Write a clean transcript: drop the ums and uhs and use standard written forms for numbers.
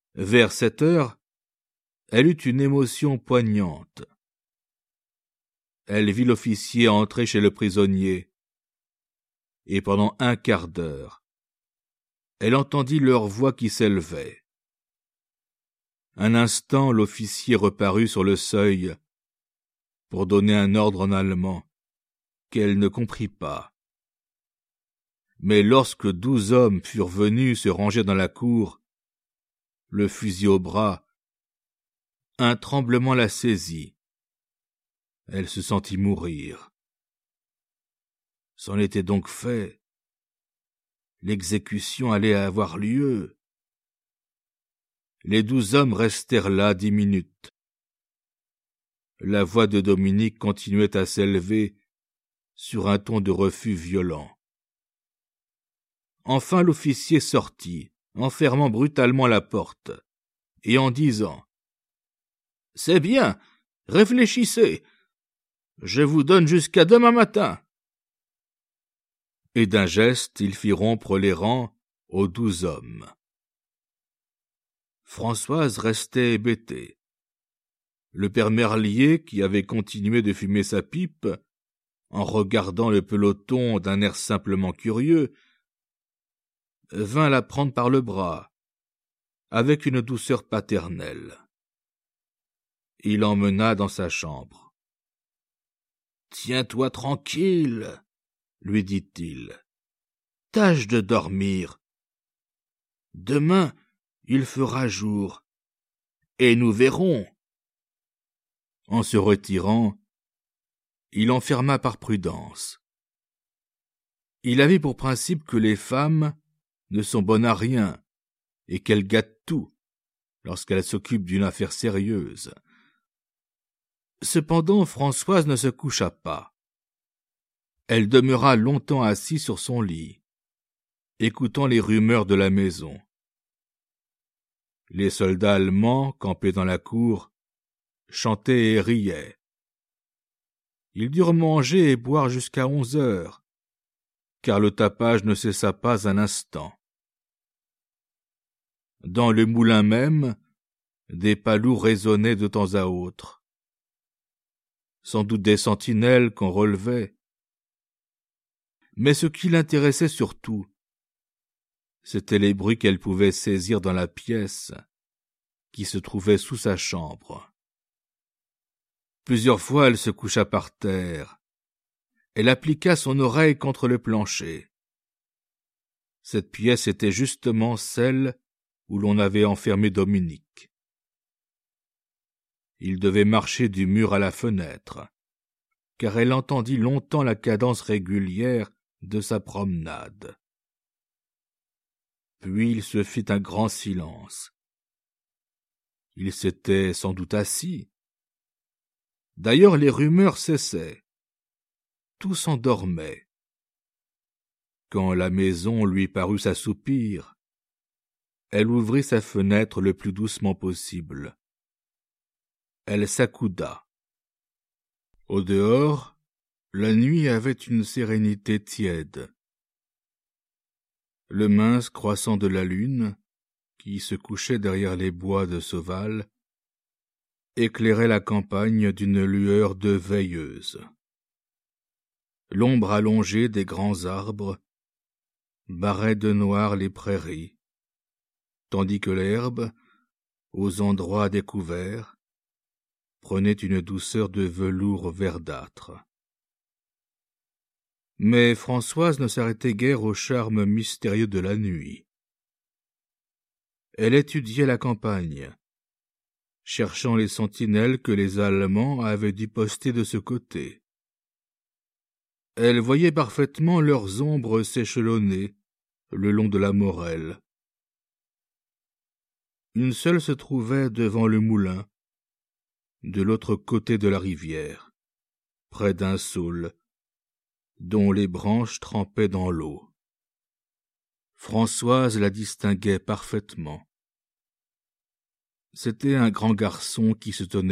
Vers 7 heures, elle eut une émotion poignante. Elle vit l'officier entrer chez le prisonnier, et pendant un quart d'heure, elle entendit leurs voix qui s'élevaient. Un instant, l'officier reparut sur le seuil pour donner un ordre en allemand qu'elle ne comprit pas. Mais lorsque 12 hommes furent venus se ranger dans la cour, le fusil au bras, un tremblement la saisit. Elle se sentit mourir. C'en était donc fait. L'exécution allait avoir lieu. Les 12 hommes restèrent là 10 minutes. La voix de Dominique continuait à s'élever sur un ton de refus violent. Enfin l'officier sortit, en fermant brutalement la porte, et en disant « C'est bien, réfléchissez, je vous donne jusqu'à demain matin. » Et d'un geste, il fit rompre les rangs aux 12 hommes. Françoise restait hébétée. Le père Merlier, qui avait continué de fumer sa pipe, en regardant le peloton d'un air simplement curieux, vint la prendre par le bras, avec une douceur paternelle. Il l'emmena dans sa chambre. « Tiens-toi tranquille, » lui dit-il. « Tâche de dormir. Demain, il fera jour, et nous verrons. » En se retirant, il l'enferma par prudence. Il avait pour principe que les femmes ne sont bonnes à rien et qu'elles gâtent tout lorsqu'elles s'occupent d'une affaire sérieuse. Cependant, Françoise ne se coucha pas. Elle demeura longtemps assise sur son lit, écoutant les rumeurs de la maison. Les soldats allemands, campés dans la cour, chantaient et riaient. Ils durent manger et boire jusqu'à 11 heures, car le tapage ne cessa pas un instant. Dans le moulin même, des palous résonnaient de temps à autre. Sans doute des sentinelles qu'on relevait. Mais ce qui l'intéressait surtout, c'étaient les bruits qu'elle pouvait saisir dans la pièce qui se trouvait sous sa chambre. Plusieurs fois elle se coucha par terre. Elle appliqua son oreille contre le plancher. Cette pièce était justement celle où l'on avait enfermé Dominique. Il devait marcher du mur à la fenêtre, car elle entendit longtemps la cadence régulière de sa promenade. Puis il se fit un grand silence. Il s'était sans doute assis. D'ailleurs les rumeurs cessaient. Tout s'endormait. Quand la maison lui parut s'assoupir, elle ouvrit sa fenêtre le plus doucement possible. Elle s'accouda. Au dehors, la nuit avait une sérénité tiède. Le mince croissant de la lune, qui se couchait derrière les bois de Sauval, éclairait la campagne d'une lueur de veilleuse. L'ombre allongée des grands arbres barrait de noir les prairies, tandis que l'herbe, aux endroits découverts, prenait une douceur de velours verdâtre. Mais Françoise ne s'arrêtait guère au charme mystérieux de la nuit. Elle étudiait la campagne, cherchant les sentinelles que les Allemands avaient dû poster de ce côté. Elle voyait parfaitement leurs ombres s'échelonner le long de la Morelle. Une seule se trouvait devant le moulin, de l'autre côté de la rivière, près d'un saule, dont les branches trempaient dans l'eau. Françoise la distinguait parfaitement. C'était un grand garçon qui se tenait